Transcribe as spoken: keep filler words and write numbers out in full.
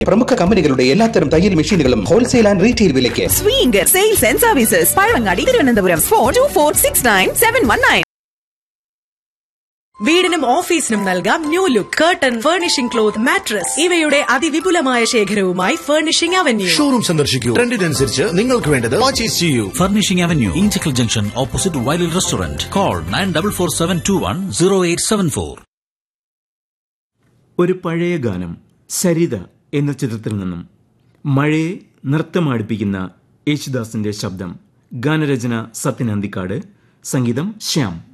പ്രമുഖ കമ്പനികളുടെ എല്ലാത്തരം തയ്യൽ മെഷീനുകളും ഹോൾസെയിൽ ആൻഡ് റീറ്റെയിൽ വിലയ്ക്ക്. Swinger sales and services, Pazhavangadi, Thiruvananthapuram. Four to four six nine seven one nine. വീടിനും ഓഫീസിനും നൽകാം new look. Curtain, furnishing cloth, mattress ഇവയുടെ അതിവിപുലമായ ശേഖരവുമായി ഫർണിഷിംഗ് അവന്യൂ. ഷോറൂം സന്ദർശിക്കൂ. ട്രെൻഡിനനുസരിച്ച് നിങ്ങൾക്ക് വേണ്ടത് പർച്ചേസ് ചെയ്യൂ. Furnishing avenue, Inchakkal junction, opposite വൈലിൽ restaurant. Call nine double four seven to one zero eight seven four. ഒരു പഴയ ഗാനം, സരിത എന്ന ചിത്രത്തിൽ നിന്നും. മഴയെ നൃത്തമാടിപ്പിക്കുന്ന യേശുദാസിന്റെ ശബ്ദം, ഗാനരചന സത്യൻ അന്തിക്കാട്, സംഗീതം ശ്യാം.